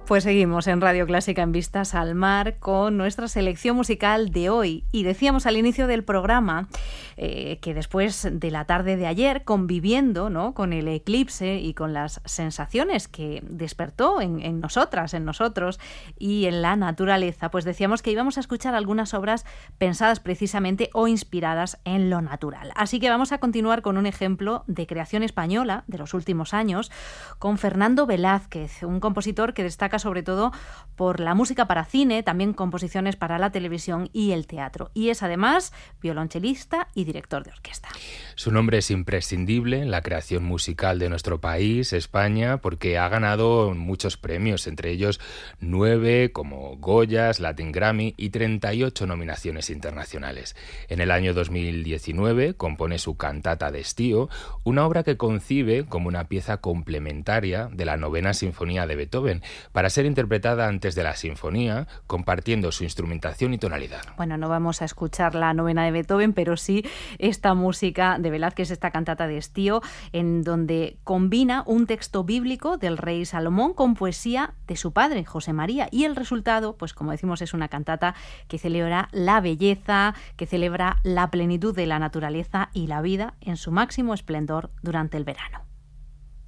Pues seguimos en Radio Clásica en Vistas al Mar con nuestra selección musical de hoy. Y decíamos al inicio del programa que después de la tarde de ayer, conviviendo, ¿no?, con el eclipse y con las sensaciones que despertó en nosotras, en nosotros y en la naturaleza, pues decíamos que íbamos a escuchar algunas obras pensadas precisamente o inspiradas en lo natural. Así que vamos a continuar con un ejemplo de creación española de los últimos años con Fernando Velázquez, un compositor que destaca sobre todo por la música para cine, también composiciones para la televisión y el teatro. Y es además violonchelista y director de orquesta. Su nombre es imprescindible en la creación musical de nuestro país, España, porque ha ganado muchos premios, entre ellos 9 como Goyas, Latin Grammy y 38 nominaciones internacionales. En el año 2019 compone su Cantata d'Estío, una obra que concibe como una pieza complementaria de la Novena Sinfonía de Beethoven, para ser interpretada antes de la sinfonía, compartiendo su instrumentación y tonalidad. Bueno, no vamos a escuchar la Novena de Beethoven, pero sí esta música de Velázquez, esta Cantata d'Estío, en donde combina un texto bíblico del rey Salomón con poesía de su padre, José María, y el resultado, pues como decimos, es una cantata que celebra la belleza, que celebra la plenitud de la naturaleza y la vida en su máximo esplendor durante el verano.